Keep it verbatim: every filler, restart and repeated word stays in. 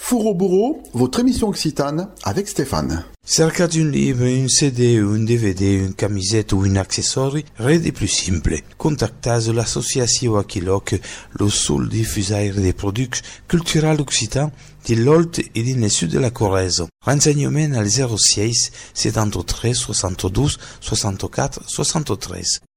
Four au bourreau, votre émission occitane avec Stéphane. Cercate un livre, un C D, un D V D, une camisette ou un accessoire, res de plus simple. Contactez l'association Aquiloc, le seul diffuseur des produits culturels occitans de l'Olt et du sud de la Corrèze. Renseignements al zéro six soixante-treize soixante-douze soixante-quatre soixante-treize.